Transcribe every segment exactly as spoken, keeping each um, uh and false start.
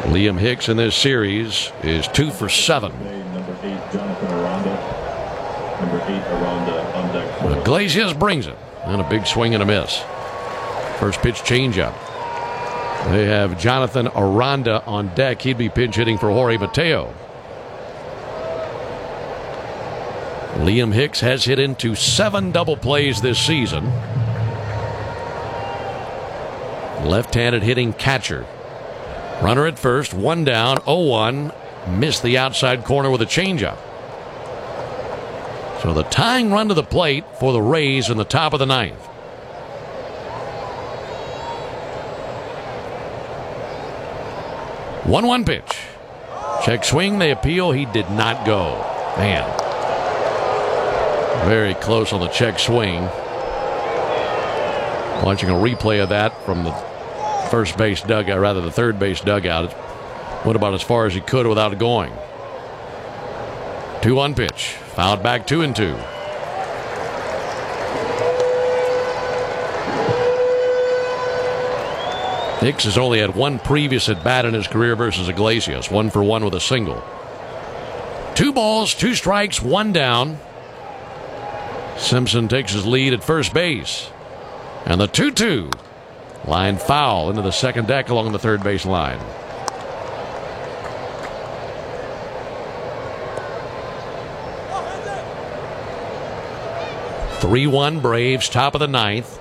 Liam Hicks in this series is two for seven. Number eight, Jonathan Aranda. Number eight, Aranda on deck. Iglesias brings it. And a big swing and a miss. First pitch changeup. They have Jonathan Aranda on deck. He'd be pinch hitting for Jorge Mateo. Liam Hicks has hit into seven double plays this season. Left-handed hitting catcher. Runner at first, one down, oh one. Missed the outside corner with a changeup. So the tying run to the plate for the Rays in the top of the ninth. one one pitch. Check swing, they appeal. He did not go. Man. Very close on the check swing. Watching a replay of that from the first base dugout, rather the third base dugout. It went about as far as he could without going. two one pitch. Fouled back two and two. Hicks has only had one previous at bat in his career versus Iglesias. One for one with a single. Two balls, two strikes, one down. Simpson takes his lead at first base. And the two two. Line foul into the second deck along the third base line. three one Braves, top of the ninth.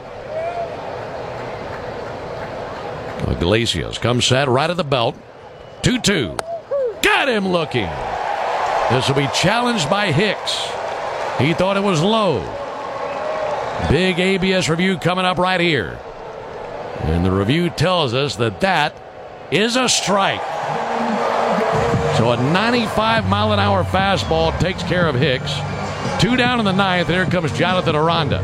Iglesias comes set right at the belt. two two. Got him looking. This will be challenged by Hicks. He thought it was low. Big A B S review coming up right here. And the review tells us that that is a strike. So a ninety-five mile an hour fastball takes care of Hicks. Two down in the ninth. Here comes Jonathan Aranda.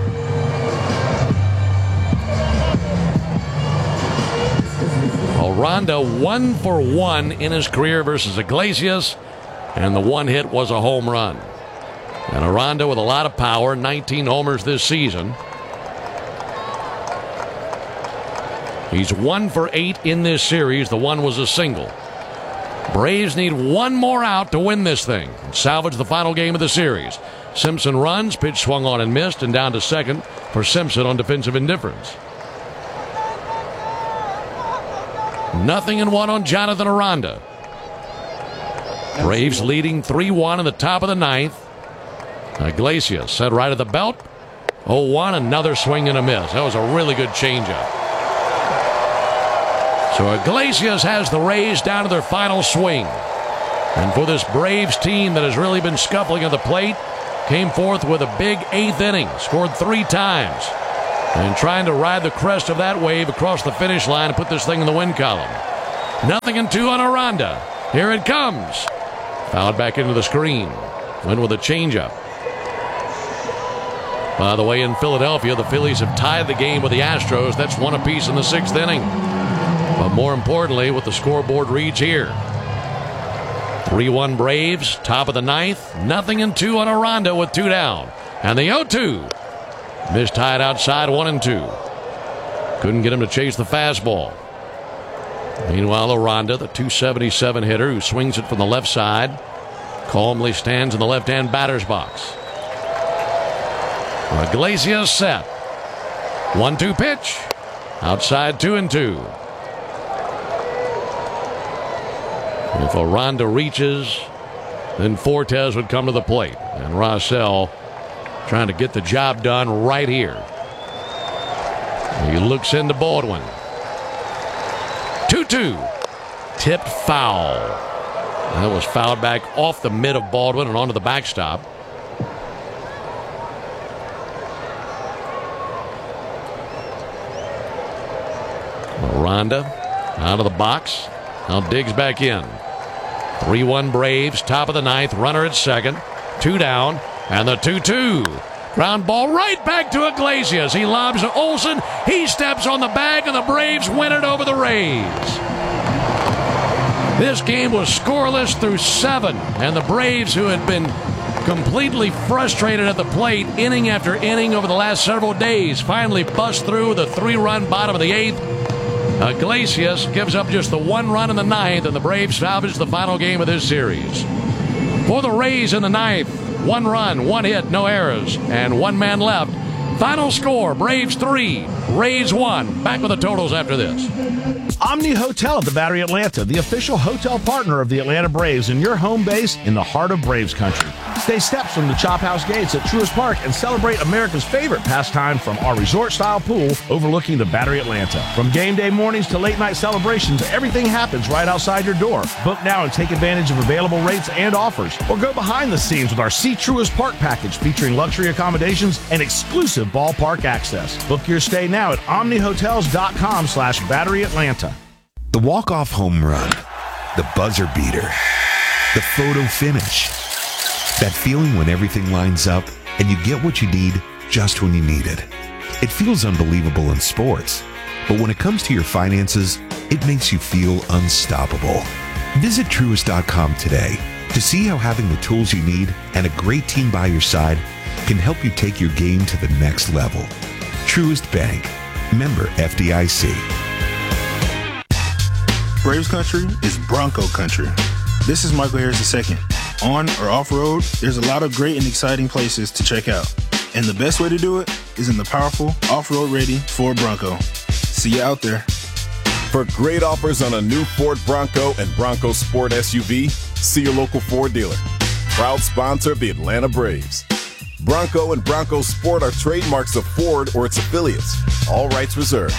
Aranda one for one in his career versus Iglesias. And the one hit was a home run. And Aranda with a lot of power, nineteen homers this season. He's one for eight in this series. The one was a single. Braves need one more out to win this thing and salvage the final game of the series. Simpson runs, pitch swung on and missed, and down to second for Simpson on defensive indifference. Nothing in one on Jonathan Aranda. Braves leading three one in the top of the ninth. Iglesias set right at the belt. oh one, another swing and a miss. That was a really good changeup. So Iglesias has the Rays down to their final swing. And for this Braves team that has really been scuffling at the plate, came forth with a big eighth inning, scored three times, and trying to ride the crest of that wave across the finish line and put this thing in the win column. Nothing in two on Aranda. Here it comes. Fouled back into the screen. Went with a changeup. By the way, in Philadelphia, the Phillies have tied the game with the Astros. That's one apiece in the sixth inning. But more importantly, what the scoreboard reads here. three one Braves, top of the ninth. Nothing in two on Aranda with two down. And the oh two. Missed tied outside, one and two. Couldn't get him to chase the fastball. Meanwhile, Aranda, the two seventy-seven hitter who swings it from the left side, calmly stands in the left-hand batter's box. Iglesias set. one two pitch. Outside, two and two. If Aranda reaches, then Fortes would come to the plate. And Rossell trying to get the job done right here. He looks into Baldwin. two two. Tipped foul. That was fouled back off the mid of Baldwin and onto the backstop. Aranda out of the box. Now Diggs back in. three one Braves, top of the ninth. Runner at second. Two down. And the two two. Ground ball right back to Iglesias. He lobs to Olsen. He steps on the bag, and the Braves win it over the Rays. This game was scoreless through seven. And the Braves, who had been completely frustrated at the plate inning after inning over the last several days, finally bust through the three-run bottom of the eighth Iglesias gives up just the one run in the ninth, and the Braves salvage the final game of this series. For the Rays in the ninth, one run, one hit, no errors, and one man left. Final score, Braves three, Rays one. Back with the totals after this. Omni Hotel at the Battery Atlanta, the official hotel partner of the Atlanta Braves and your home base in the heart of Braves country. Stay steps from the Chop House gates at Truist Park and celebrate America's favorite pastime from our resort-style pool overlooking the Battery Atlanta. From game day mornings to late-night celebrations, everything happens right outside your door. Book now and take advantage of available rates and offers. Or go behind the scenes with our See Truist Park package featuring luxury accommodations and exclusive ballpark access. Book your stay now at omnihotels.com slash Battery Atlanta. The walk-off home run, the buzzer beater, the photo finish. That feeling when everything lines up and you get what you need just when you need it. It feels unbelievable in sports, but when it comes to your finances, it makes you feel unstoppable. Visit Truist dot com today to see how having the tools you need and a great team by your side can help you take your game to the next level. Truist Bank. Member F D I C. Braves country is Bronco country. This is Michael Harris the second. On or off-road, there's a lot of great and exciting places to check out. And the best way to do it is in the powerful, off-road ready Ford Bronco. See you out there. For great offers on a new Ford Bronco and Bronco Sport S U V, see your local Ford dealer. Proud sponsor of the Atlanta Braves. Bronco and Bronco Sport are trademarks of Ford or its affiliates. All rights reserved.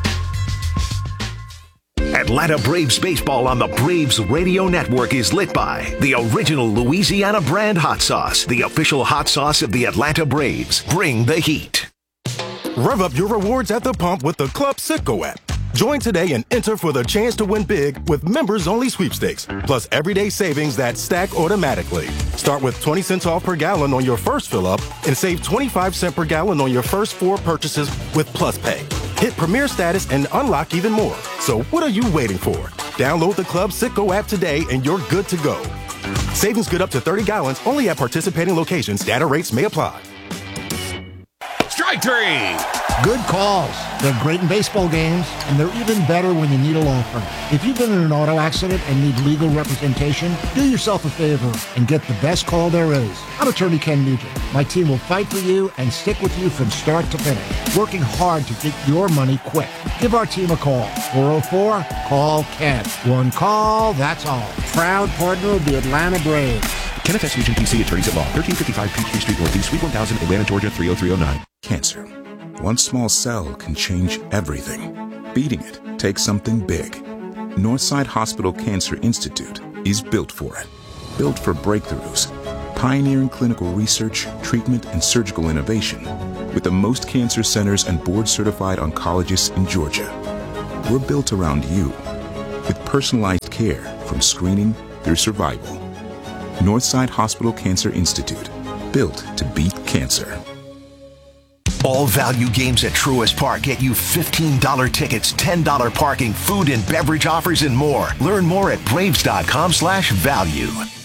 Atlanta Braves baseball on the Braves Radio Network is lit by the original Louisiana brand hot sauce, the official hot sauce of the Atlanta Braves. Bring the heat. Rev up your rewards at the pump with the Club Citgo app. Join today and enter for the chance to win big with members-only sweepstakes, plus everyday savings that stack automatically. Start with twenty cents off per gallon on your first fill-up and save twenty-five cents per gallon on your first four purchases with Plus Pay. Hit Premier status and unlock even more. So what are you waiting for? Download the Club Citgo app today and you're good to go. Savings good up to thirty gallons only at participating locations. Data rates may apply. Strike three. Good calls. They're great in baseball games, and they're even better when you need a law firm. If you've been in an auto accident and need legal representation, do yourself a favor and get the best call there is. I'm attorney Ken Nugent. My team will fight for you and stick with you from start to finish, working hard to get your money quick. Give our team a call. four oh four, call Ken. One call, that's all. Proud partner of the Atlanta Braves. Kenneth S. Nugent, P C, attorneys at law, thirteen fifty-five Peachtree Street Northeast, Suite one thousand, Atlanta, Georgia, three oh three oh nine. Cancer. One small cell can change everything. Beating it takes something big. Northside Hospital Cancer Institute is built for it. Built for breakthroughs, pioneering clinical research, treatment, and surgical innovation with the most cancer centers and board-certified oncologists in Georgia. We're built around you with personalized care from screening through survival. Northside Hospital Cancer Institute, built to beat cancer. All value games at Truist Park get you fifteen dollars tickets, ten dollars parking, food and beverage offers, and more. Learn more at braves dot com slash value.